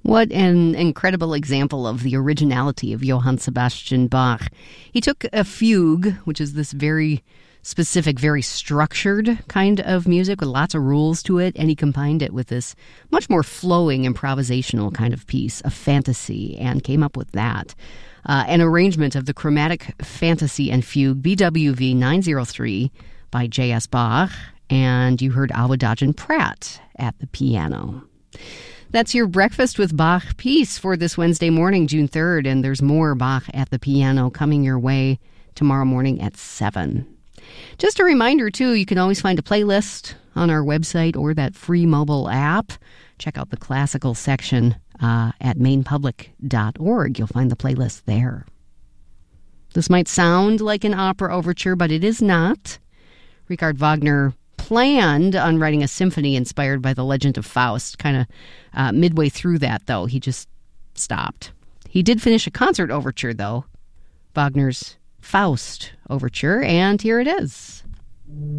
What an incredible example of the originality of Johann Sebastian Bach. He took a fugue, which is this very specific, very structured kind of music with lots of rules to it, and he combined it with this much more flowing improvisational kind of piece, a fantasy, and came up with that. An arrangement of the Chromatic Fantasy and Fugue BWV 903 by J.S. Bach, and you heard Awa Dajan Pratt at the piano. That's your Breakfast with Bach piece for this Wednesday morning, June 3rd, and there's more Bach at the piano coming your way tomorrow morning at 7. Just a reminder, too, you can always find a playlist on our website or that free mobile app. Check out the classical section at mainpublic.org. You'll find the playlist there. This might sound like an opera overture, but it is not. Richard Wagner planned on writing a symphony inspired by the Legend of Faust. Kind of midway through that, though, he just stopped. He did finish a concert overture, though, Wagner's Faust overture, and here it is.